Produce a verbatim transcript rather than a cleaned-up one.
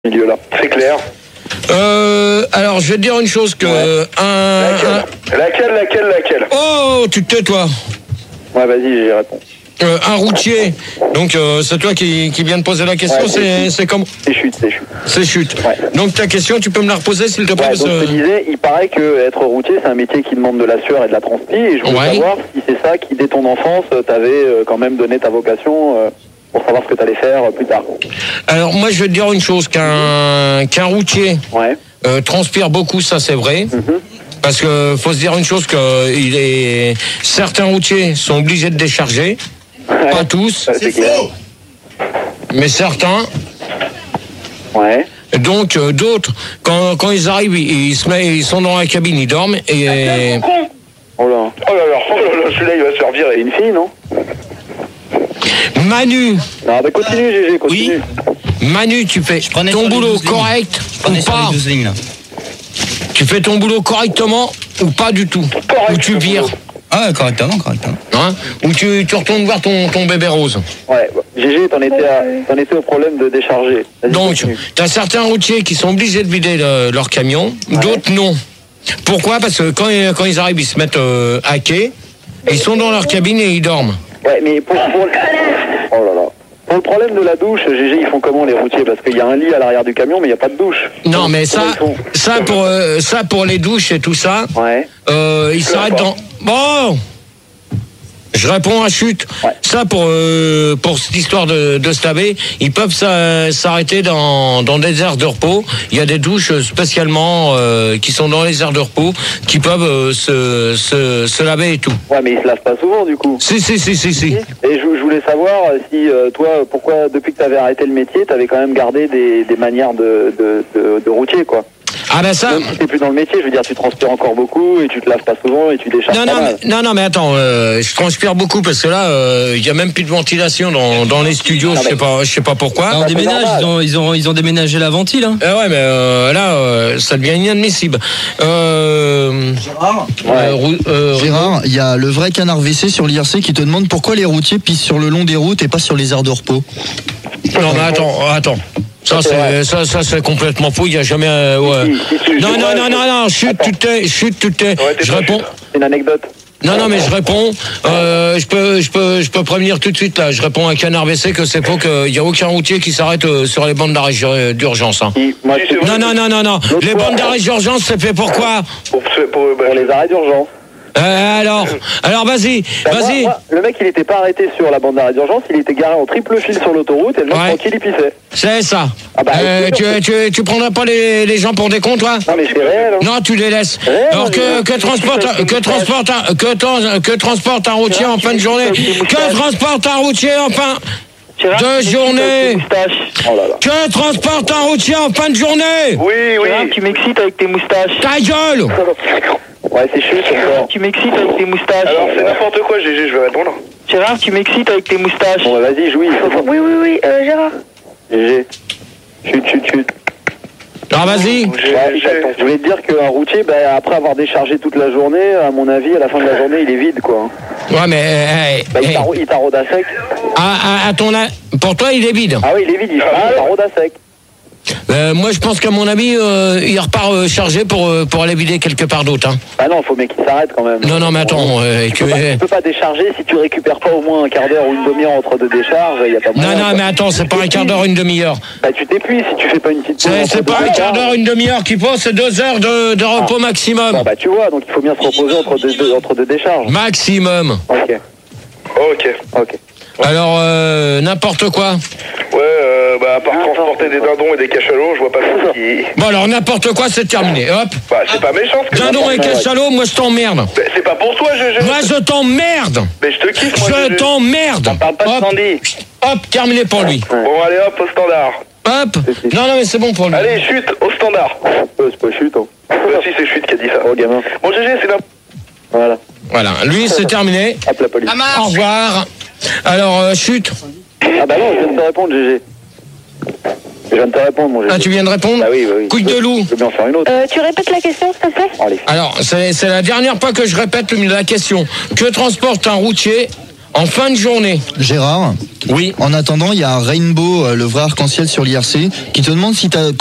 milieu là, c'est clair. Euh, alors, je vais te dire une chose que ouais. un, laquelle, un... laquelle, laquelle, laquelle Oh, tu te tais, toi. Ouais, vas-y, j'y réponds. Euh, un routier, donc euh, c'est toi qui, qui viens de poser la question, ouais, c'est comment? C'est chute, c'est chute. C'est chute. Ouais. Donc ta question, tu peux me la reposer s'il te plaît? Ouais, donc je te disais, il paraît que être routier, c'est un métier qui demande de la sueur et de la transpi, et je voulais ouais. savoir si c'est ça qui, dès ton enfance, t'avait euh, quand même donné ta vocation euh, pour savoir ce que t'allais faire euh, plus tard. Alors moi, je vais te dire une chose, qu'un qu'un routier ouais. euh, transpire beaucoup, ça c'est vrai. Mm-hmm. Parce que faut se dire une chose, que il est certains routiers sont obligés de décharger. Ouais. Pas tous, c'est faux. Mais certains. Ouais. Donc euh, d'autres, quand, quand ils arrivent, ils, ils se mettent, ils sont dans la cabine, ils dorment et. Oh là, oh là là, oh là là, celui-là il va se faire virer. Une fille, non? Manu. Non, bah continue, Gégé, continue. Oui. Manu, tu fais ton boulot correct ou pas? Tu fais ton boulot correctement ou pas du tout? Correct. Ou tu vires? Ah, correctement, correctement. Hein? Ou tu, tu retournes voir ton, ton bébé rose? Ouais, bah, Gégé, t'en étais, à, t'en étais au problème de décharger. Donc, t'as certains routiers qui sont obligés de vider le, leur camion, ouais. D'autres non. Pourquoi? Parce que quand, quand ils arrivent, ils se mettent euh, à quai, ils sont dans leur cabine et ils dorment. Ouais, mais pour... pour... Oh là là. Pour le problème de la douche, Gégé, ils font comment les routiers? Parce qu'il y a un lit à l'arrière du camion, mais il n'y a pas de douche. Non, mais ça, ça pour, euh, ça pour les douches et tout ça, ouais. euh, ils s'arrêtent dans... Bon, je réponds à chute. Ouais. Ça pour euh, pour cette histoire de, de se laver, ils peuvent s'arrêter dans dans des aires de repos. Il y a des douches spécialement euh, qui sont dans les aires de repos qui peuvent euh, se, se se laver et tout. Ouais, mais ils se lavent pas souvent du coup. Si si si si si. Et je, je voulais savoir si euh, toi, pourquoi depuis que tu avais arrêté le métier, tu avais quand même gardé des des manières de de de, de routier quoi. Ah ben ça. Même si t'es plus dans le métier, je veux dire, tu transpires encore beaucoup et tu te laves pas souvent et tu décharges non, pas non, mal. Mais, non, non, mais attends, euh, je transpire beaucoup parce que là, il euh, y a même plus de ventilation dans, dans les studios. Je sais pas, je sais pas pourquoi. On déménage, ils ont, ils ont, ils ont déménagé la ventile. Hein. Euh, ouais, mais euh, là, euh, ça devient inadmissible. Euh, Gérard, ouais. euh, euh, Gérard, il y a le vrai canard V C sur l'I R C qui te demande pourquoi les routiers pissent sur le long des routes et pas sur les aires de repos. Non, mais attends, attends. Ça c'est ça, ça c'est complètement faux. Il y a jamais. Euh, ouais. Non non non non non. Chute tu t'es, chute tu t'es. Je réponds. C'est une anecdote. Non non mais je réponds. Euh, je peux je peux je peux prévenir tout de suite là. Je réponds à Canard V C que c'est faux, qu'il y a aucun routier qui s'arrête euh, sur les bandes d'arrêt d'urgence. Hein. Non non non non non. Les bandes d'arrêt d'urgence c'est fait pour quoi? Pour, pour, pour les arrêts d'urgence. Euh, alors, alors vas-y, bah vas-y. Moi, moi, le mec, il était pas arrêté sur la bande d'arrêt d'urgence, il était garé en triple fil sur l'autoroute et le mec ouais. tranquille, il pissait. C'est ça. Ah bah, euh, tu, tu, tu prendras pas les, les gens pour des cons, toi? Non mais c'est réel. Hein. Non, tu les laisses. Réel, alors que, que transporte, que transporte, un, que, que transporte un routier en fin de journée, que transporte un routier en fin de journée. Oh là là. Que transporte un routier en fin de journée. Oui, oui. Gérard, tu m'excites avec tes moustaches. Ta gueule. Ouais, c'est chute. Gérard, tu m'excites avec tes moustaches. Alors, c'est n'importe quoi, Gégé, je vais répondre. Gérard, tu m'excites avec tes moustaches. Bon, bah, vas-y, jouis. Oui, oui, oui, euh, Gérard. Gégé. Chute, chute, chute. Alors, vas-y. Ouais, je voulais te dire qu'un routier, bah, après avoir déchargé toute la journée, à mon avis, à la fin de la journée, il est vide, quoi. Ouais, mais... Hey, bah, hey. Il t'arrode à sec. À, à, à ton... Pour toi, il est vide. Ah oui, il est vide, il ah, t'arrode à sec. Euh, moi, je pense qu'à mon avis, euh, il repart euh, chargé pour euh, pour aller vider quelque part d'autre. Hein. Ah non, faut mec qu'il s'arrête quand même. Non, non, mais attends, euh, tu, peux pas, tu peux pas décharger si tu récupères pas au moins un quart d'heure ou une demi-heure entre deux décharges. Y a pas non, non, mais attends, c'est pas un quart d'heure, une demi-heure. Bah, tu t'épuises si tu fais pas une petite pause. C'est pas un quart d'heure, une demi-heure qu'il faut, c'est deux heures de, de repos ah. maximum. Bon, bah, tu vois, donc il faut bien se reposer entre deux, deux, entre deux décharges. Maximum. Ok. Ok. Ok. Alors, euh, n'importe quoi. Ouais, euh, bah, à part transporter des dindons et des cachalots, je vois pas ça. Qui... Bon, alors, n'importe quoi, c'est terminé. Hop. Bah, c'est pas méchant. Ce que dindons et cachalots, moi, je t'emmerde. Bah, c'est pas pour toi, je... je... Moi, je t'emmerde. Mais je te kiffe, moi. Je t'emmerde. On parle pas de Sandy. Hop, terminé pour lui. Bon, allez, hop, au standard. Hop. Non, non, mais c'est bon pour lui. Allez, chute, au standard. Euh, c'est pas chute, hein. Bah, si, c'est chute qui a dit ça. Oh, gamin. Bon, G G, c'est là. Voilà. Voilà, lui, c'est terminé. Hop, la police. Au revoir. Alors, euh, chute. Ah bah non, je viens de te répondre, Gégé. Je viens de te répondre, mon Gégé. Ah, tu viens de répondre? Ah oui, bah oui. Couille de loup. Je veux bien en faire une autre. Euh, tu répètes la question, s'il te plaît? Allez. Alors, c'est la dernière fois que je répète la question. Que transporte un routier En fin de journée. Gérard. Oui. En attendant, il y a Rainbow, le vrai arc-en-ciel sur l'I R C, qui te demande si t'as